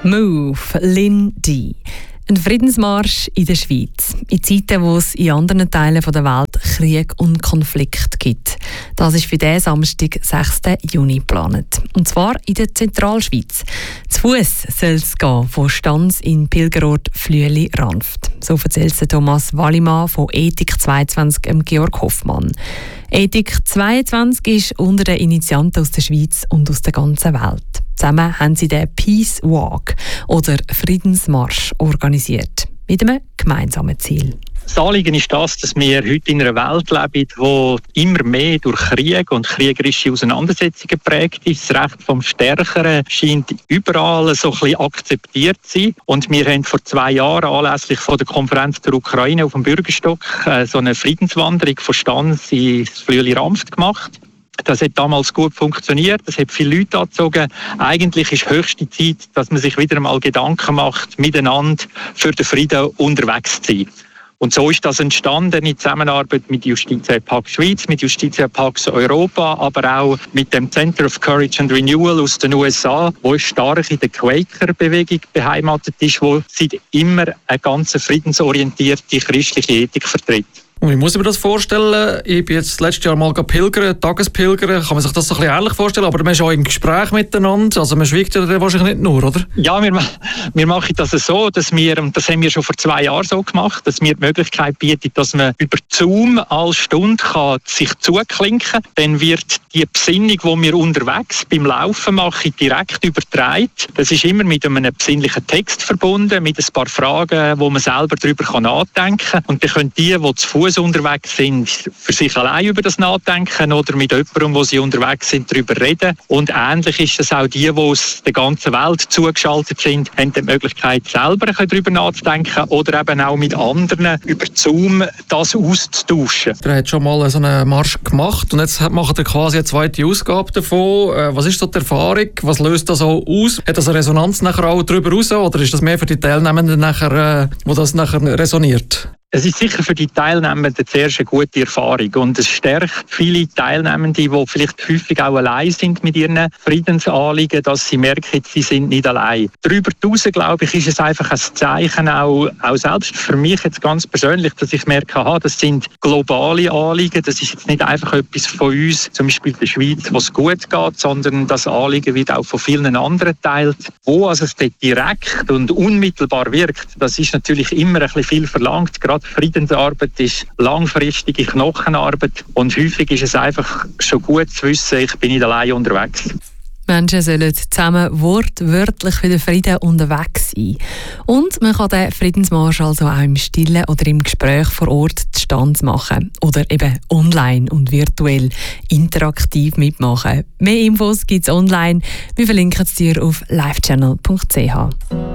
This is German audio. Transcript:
Move, Lynn D. Ein Friedensmarsch in der Schweiz. In Zeiten, wo es in anderen Teilen der Welt Krieg und Konflikt gibt. Das ist für diesen Samstag, 6. Juni, geplant. Und zwar in der Zentralschweiz. Zu Fuss soll es gehen, von Stanz in Pilgerort Flüeli-Ranft. So erzählt Thomas Wallimann von Ethik 22 Georg Hoffmann. Ethik 22 ist unter den Initianten aus der Schweiz und aus der ganzen Welt. Zusammen haben sie den Peace Walk oder Friedensmarsch organisiert. Mit einem gemeinsamen Ziel. Das Anliegen ist das, dass wir heute in einer Welt leben, die immer mehr durch Krieg und kriegerische Auseinandersetzungen geprägt ist. Das Recht vom Stärkeren scheint überall so ein bisschen akzeptiert zu sein. Und wir haben vor 2 Jahren anlässlich von der Konferenz der Ukraine auf dem Bürgerstock so eine Friedenswanderung von Stanz ins Flüeli-Ranft gemacht. Das hat damals gut funktioniert, das hat viele Leute angezogen. Eigentlich ist höchste Zeit, dass man sich wieder einmal Gedanken macht, miteinander für den Frieden unterwegs zu sein. Und so ist das entstanden in Zusammenarbeit mit Justitia Pax Schweiz, mit Justitia Pax Europa, aber auch mit dem Center of Courage and Renewal aus den USA, wo stark in der Quaker-Bewegung beheimatet ist, wo seit immer eine ganz friedensorientierte christliche Ethik vertritt. Und wie muss ich mir das vorstellen? Ich bin jetzt letztes Jahr mal pilgern, Tagespilgern. Kann man sich das so ein bisschen ähnlich vorstellen? Aber man ist auch im Gespräch miteinander. Also man schweigt ja wahrscheinlich nicht nur, oder? Ja, wir machen das so, dass wir, und das haben wir schon vor 2 Jahren so gemacht, dass wir die Möglichkeit bieten, dass man über Zoom alle Stunde kann sich zuklinken kann. Dann wird die Besinnung, die wir unterwegs beim Laufen machen, direkt übertragen. Das ist immer mit einem besinnlichen Text verbunden, mit ein paar Fragen, wo man selber darüber nachdenken kann. Und dann können die zu Fuß unterwegs sind, für sich allein über das nachdenken oder mit jemandem, wo sie unterwegs sind, darüber reden. Und ähnlich ist es auch die aus der ganzen Welt zugeschaltet sind, haben die Möglichkeit, selber darüber nachzudenken oder eben auch mit anderen über Zoom das auszutauschen. Ihr habt schon mal so einen Marsch gemacht und jetzt macht ihr quasi eine zweite Ausgabe davon. Was ist so die Erfahrung? Was löst das so aus? Hat das eine Resonanz nachher auch darüber raus oder ist das mehr für die Teilnehmenden nachher, wo das nachher resoniert? Es ist sicher für die Teilnehmenden zuerst eine gute Erfahrung und es stärkt viele Teilnehmende, die vielleicht häufig auch allein sind mit ihren Friedensanliegen, dass sie merken, sie sind nicht allein. Darüber hinaus, glaube ich, ist es einfach ein Zeichen, auch selbst für mich jetzt ganz persönlich, dass ich merke, das sind globale Anliegen, das ist jetzt nicht einfach etwas von uns, zum Beispiel in der Schweiz, wo es gut geht, sondern das Anliegen wird auch von vielen anderen geteilt. Wo also es direkt und unmittelbar wirkt, das ist natürlich immer ein bisschen viel verlangt. Gerade Friedensarbeit ist langfristige Knochenarbeit und häufig ist es einfach schon gut zu wissen, ich bin nicht allein unterwegs. Menschen sollen zusammen wortwörtlich für den Frieden unterwegs sein. Und man kann den Friedensmarsch also auch im Stillen oder im Gespräch vor Ort zustande machen. Oder eben online und virtuell interaktiv mitmachen. Mehr Infos gibt es online. Wir verlinken es dir auf livechannel.ch.